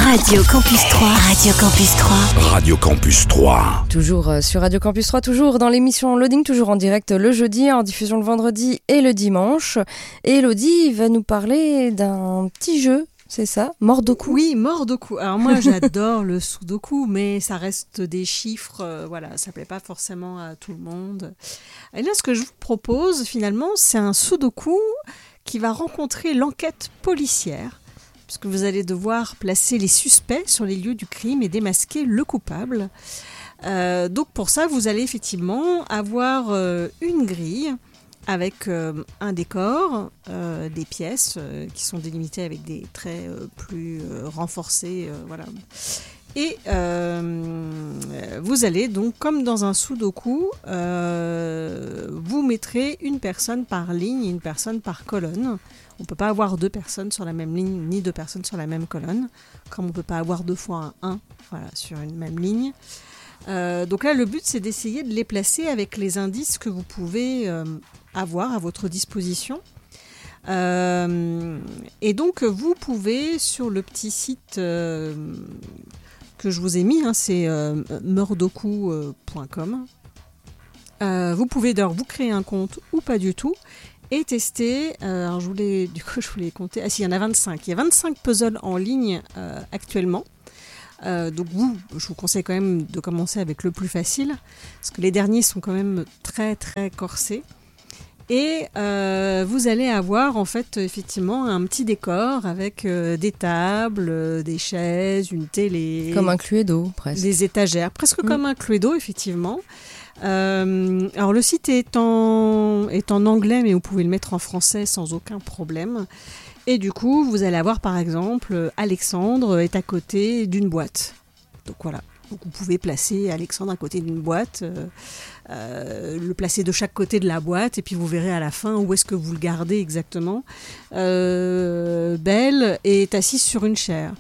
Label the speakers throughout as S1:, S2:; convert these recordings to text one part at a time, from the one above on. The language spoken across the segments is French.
S1: Radio Campus 3. Radio Campus 3.
S2: Radio Campus 3.
S3: Toujours sur Radio Campus 3, toujours dans l'émission Loading, toujours en direct le jeudi, en diffusion le vendredi et le dimanche. Et Elodie va nous parler d'un petit jeu, c'est ça, Mordoku.
S4: Oui, Mordoku. Alors moi j'adore le Sudoku, mais ça reste des chiffres, voilà, ça plaît pas forcément à tout le monde. Et là ce que je vous propose finalement, c'est un Sudoku qui va rencontrer l'enquête policière, puisque vous allez devoir placer les suspects sur les lieux du crime et démasquer le coupable. Donc pour ça, vous allez effectivement avoir une grille avec un décor, des pièces qui sont délimitées avec des traits plus renforcés, voilà. Et vous allez donc, comme dans un Sudoku, vous mettrez une personne par ligne et une personne par colonne. On ne peut pas avoir deux personnes sur la même ligne, ni deux personnes sur la même colonne, comme on ne peut pas avoir deux fois un 1 voilà, sur une même ligne. Donc là, le but, c'est d'essayer de les placer avec les indices que vous pouvez avoir à votre disposition. Et donc, vous pouvez, sur le petit site que je vous ai mis, c'est mordoku.com, vous pouvez d'ailleurs vous créer un compte ou pas du tout, et tester, alors je voulais compter, il y en a 25. Il y a 25 puzzles en ligne actuellement. Donc je vous conseille quand même de commencer avec le plus facile, parce que les derniers sont quand même très très corsés. Et vous allez avoir en fait effectivement un petit décor avec des tables, des chaises, une télé.
S3: Comme un Cluedo presque.
S4: Des étagères, presque comme un Cluedo effectivement. Alors le site est en anglais, mais vous pouvez le mettre en français sans aucun problème. Et du coup, vous allez avoir par exemple Alexandre est à côté d'une boîte. Donc voilà. Donc vous pouvez placer Alexandre à côté d'une boîte, le placer de chaque côté de la boîte, et puis vous verrez à la fin où est-ce que vous le gardez exactement. Belle est assise sur une chaise.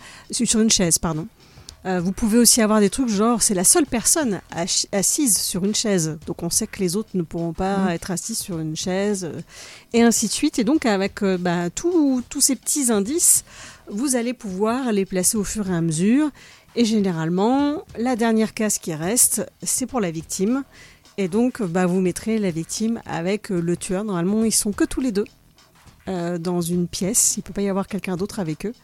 S4: Vous pouvez aussi avoir des trucs genre c'est la seule personne assise sur une chaise, donc on sait que les autres ne pourront pas être assis sur une chaise, et ainsi de suite. Et donc avec tous ces petits indices, vous allez pouvoir les placer au fur et à mesure. Et généralement, la dernière case qui reste, c'est pour la victime. Et donc, vous mettrez la victime avec le tueur. Normalement, ils sont que tous les deux dans une pièce. Il ne peut pas y avoir quelqu'un d'autre avec eux.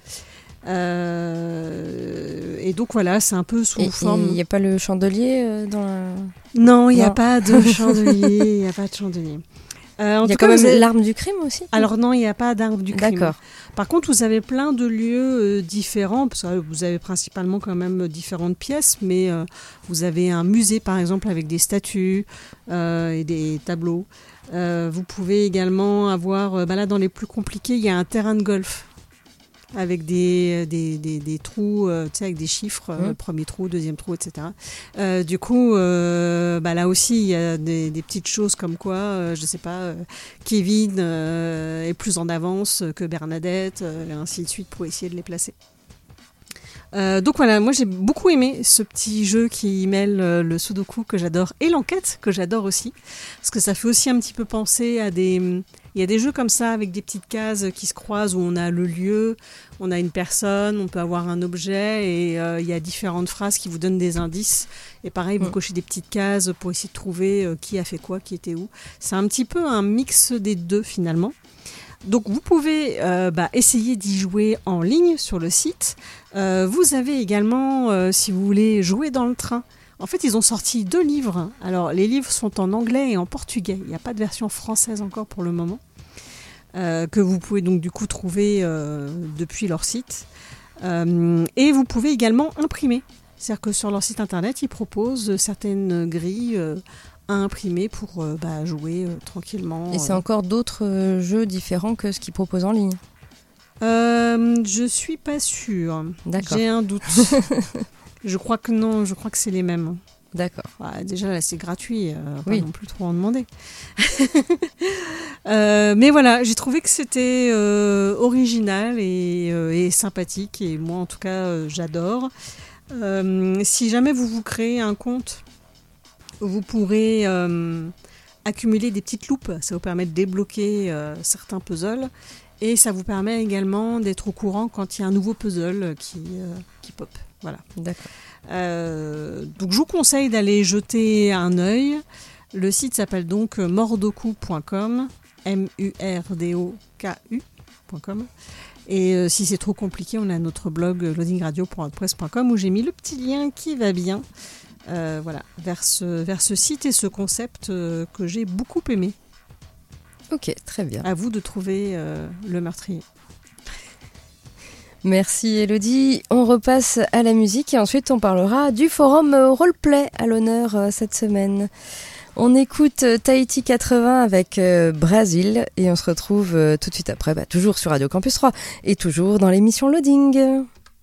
S4: Et donc, voilà, c'est un peu sous forme...
S3: Il n'y a pas le chandelier dans la...
S4: Non, il n'y a pas de chandelier. Il n'y a pas de chandelier.
S3: Il y a quand même l'arme du crime aussi ?
S4: Alors non, il n'y a pas d'arme du crime.
S3: D'accord.
S4: Par contre, vous avez plein de lieux différents, parce que vous avez principalement quand même différentes pièces, mais vous avez un musée par exemple avec des statues et des tableaux. Vous pouvez également avoir, là dans les plus compliqués, il y a un terrain de golf avec des trous, avec des chiffres, premier trou, deuxième trou, etc. Du coup, là aussi, il y a des petites choses comme quoi, je sais pas, Kevin est plus en avance que Bernadette, et ainsi de suite, pour essayer de les placer. Donc voilà, moi j'ai beaucoup aimé ce petit jeu qui mêle le Sudoku que j'adore et l'enquête que j'adore aussi, parce que ça fait aussi un petit peu penser à il y a des jeux comme ça avec des petites cases qui se croisent où on a le lieu, on a une personne, on peut avoir un objet, et il y a différentes phrases qui vous donnent des indices. Et pareil, vous cochez des petites cases pour essayer de trouver qui a fait quoi, qui était où. C'est un petit peu un mix des deux finalement. Donc vous pouvez essayer d'y jouer en ligne sur le site. Vous avez également, si vous voulez jouer dans le train, en fait ils ont sorti 2 livres. Alors les livres sont en anglais et en portugais. Il n'y a pas de version française encore pour le moment, que vous pouvez donc du coup trouver depuis leur site. Et vous pouvez également imprimer. C'est-à-dire que sur leur site internet, ils proposent certaines grilles à imprimer pour jouer tranquillement.
S3: Et c'est encore d'autres jeux différents que ce qu'ils proposent en ligne ?
S4: Je suis pas sûre.
S3: D'accord.
S4: J'ai un doute. Je crois que non, je crois que c'est les mêmes.
S3: D'accord.
S4: Déjà là c'est gratuit,
S3: oui.
S4: Pas non plus trop en demander. Mais voilà, j'ai trouvé que c'était original et sympathique, et moi en tout cas j'adore. Si jamais vous créez un compte, vous pourrez accumuler des petites loupes, ça vous permet de débloquer certains puzzles. Et ça vous permet également d'être au courant quand il y a un nouveau puzzle qui pop. Voilà.
S3: D'accord.
S4: Donc je vous conseille d'aller jeter un œil. Le site s'appelle donc murdoku.com, murdoku.com. Et si c'est trop compliqué, on a notre blog loadingradio.wordpress.com où j'ai mis le petit lien qui va bien vers ce site et ce concept que j'ai beaucoup aimé.
S3: Ok, très bien.
S4: À vous de trouver le meurtrier.
S3: Merci Elodie. On repasse à la musique et ensuite on parlera du forum Roleplay à l'honneur cette semaine. On écoute Tahiti 80 avec Brésil et on se retrouve tout de suite après, toujours sur Radio Campus 3 et toujours dans l'émission Loading.